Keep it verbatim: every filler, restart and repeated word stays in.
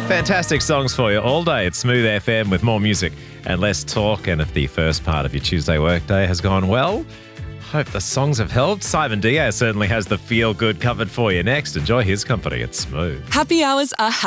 Fantastic songs for you all day. It's Smooth F M with more music and less talk. And if the first part of your Tuesday workday has gone well, hope the songs have helped. Simon Diaz certainly has the feel good covered for you next. Enjoy his company. It's Smooth. Happy hours are